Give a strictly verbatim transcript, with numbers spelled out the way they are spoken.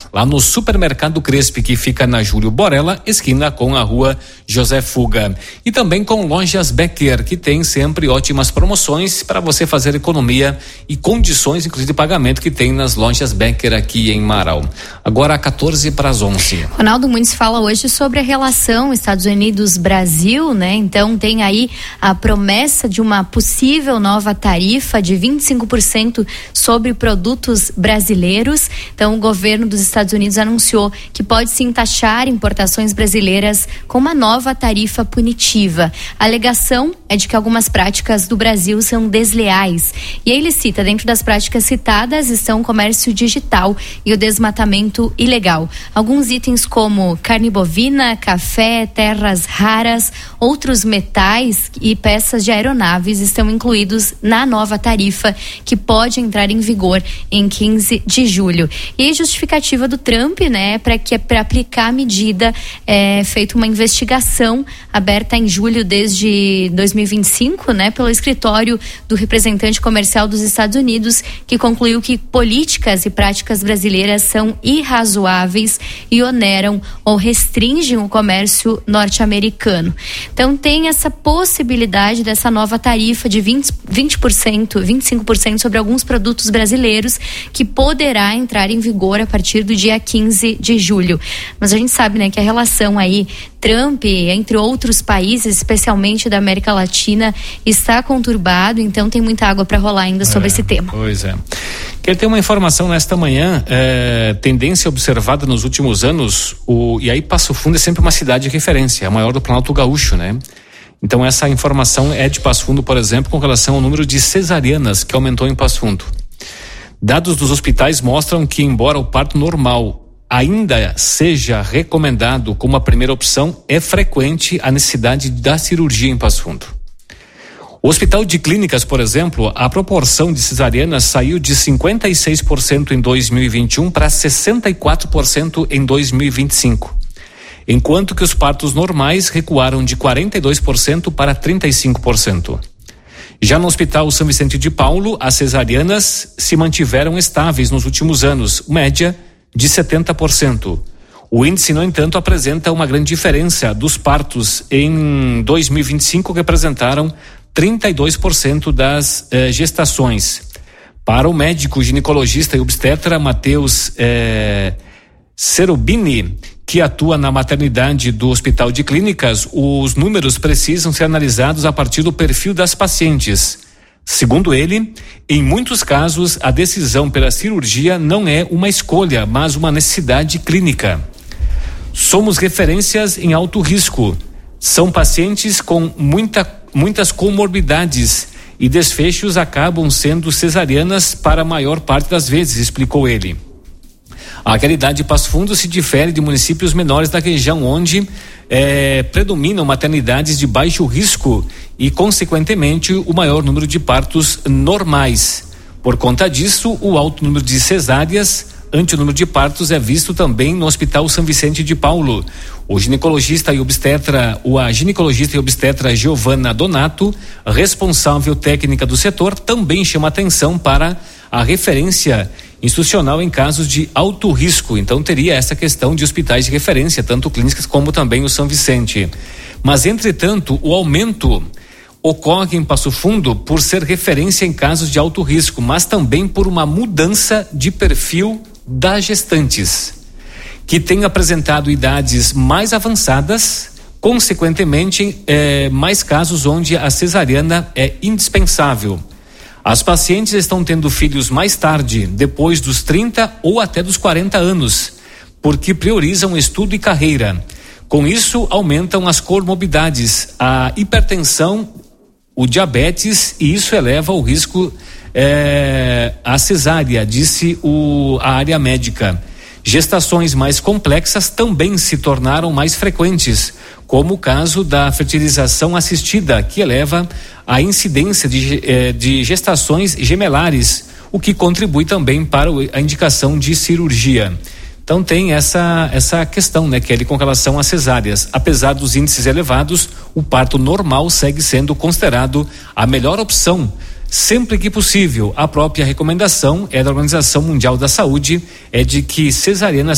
lá no Supermercado Crespi, que fica na Júlio Borella, esquina com a rua José Fuga. E também com Lojas Becker, que tem sempre ótimas promoções para você fazer economia e condições, inclusive, de pagamento que tem nas Lojas Becker aqui em Marau. Agora, quatorze para as onze. Ronaldo Muniz fala hoje sobre a relação Estados Unidos-Brasil, né? Então, tem aí a promessa de uma possível nova tarifa de vinte e cinco por cento sobre produtos brasileiros. Então, o governo dos Estados Unidos anunciou que pode sim taxar importações brasileiras com uma nova tarifa punitiva. A alegação é de que algumas práticas do Brasil são desleais. E aí ele cita, dentro das práticas citadas estão o comércio digital e o desmatamento ilegal. Alguns itens como carne bovina, café, terras raras, outros metais e peças de aeronaves estão incluídos na nova tarifa que pode entrar em vigor em quinze de julho. E a justificativa do Trump, né, para que para aplicar a medida é feita uma investigação aberta em julho desde dois mil e vinte e cinco, né, pelo escritório do representante comercial dos Estados Unidos, que concluiu que políticas e práticas brasileiras são irrazoáveis e oneram ou restringem o comércio norte-americano. Então tem essa possibilidade dessa nova tarifa de vinte, vinte por cento, vinte e cinco por cento sobre alguns produtos brasileiros, que poderá entrar em vigor a partir do dia quinze de julho. Mas a gente sabe, né, que a relação aí Trump, entre outros países, especialmente da América Latina, está conturbado, então tem muita água para rolar ainda sobre é, esse tema. Pois é. Quer ter uma informação nesta manhã, é, tendência observada nos últimos anos, o, e aí Passo Fundo é sempre uma cidade de referência, a maior do Planalto Gaúcho, né? Então essa informação é de Passo Fundo, por exemplo, com relação ao número de cesarianas que aumentou em Passo Fundo. Dados dos hospitais mostram que, embora o parto normal ainda seja recomendado como a primeira opção, é frequente a necessidade da cirurgia em Passo Fundo. O Hospital de Clínicas, por exemplo, a proporção de cesarianas saiu de cinquenta e seis por cento em dois mil e vinte e um para sessenta e quatro por cento em dois mil e vinte e cinco, enquanto que os partos normais recuaram de quarenta e dois por cento para trinta e cinco por cento. Já no Hospital São Vicente de Paulo, as cesarianas se mantiveram estáveis nos últimos anos, média de setenta por cento. O índice, no entanto, apresenta uma grande diferença dos partos em dois mil e vinte e cinco, que representaram trinta e dois por cento das eh, gestações. Para o médico ginecologista e obstetra Matheus eh, Cerubini, que atua na maternidade do Hospital de Clínicas, os números precisam ser analisados a partir do perfil das pacientes. Segundo ele, em muitos casos, a decisão pela cirurgia não é uma escolha, mas uma necessidade clínica. Somos referências em alto risco. São pacientes com muita, muitas comorbidades e desfechos acabam sendo cesarianas para a maior parte das vezes, explicou ele. A realidade de Passo Fundo se difere de municípios menores da região, onde eh, predominam maternidades de baixo risco e, consequentemente, o maior número de partos normais. Por conta disso, o alto número de cesáreas ante o número de partos é visto também no Hospital São Vicente de Paulo. O ginecologista e obstetra, o a ginecologista e obstetra Giovana Donato, responsável técnica do setor, também chama atenção para a referência institucional em casos de alto risco. Então teria essa questão de hospitais de referência, tanto clínicas como também o São Vicente. Mas, entretanto, o aumento ocorre em Passo Fundo por ser referência em casos de alto risco, mas também por uma mudança de perfil das gestantes, que têm apresentado idades mais avançadas, consequentemente, eh, mais casos onde a cesariana é indispensável. As pacientes estão tendo filhos mais tarde, depois dos trinta ou até dos quarenta anos, porque priorizam estudo e carreira. Com isso, aumentam as comorbidades, a hipertensão, o diabetes, e isso eleva o risco é, à cesárea, disse o, a área médica. Gestações mais complexas também se tornaram mais frequentes, como o caso da fertilização assistida, que eleva a incidência de, eh, de gestações gemelares, o que contribui também para a indicação de cirurgia. Então tem essa, essa questão, né, Kelly, com relação às cesáreas. Apesar dos índices elevados, o parto normal segue sendo considerado a melhor opção, sempre que possível. A própria recomendação é da Organização Mundial da Saúde, é de que cesarianas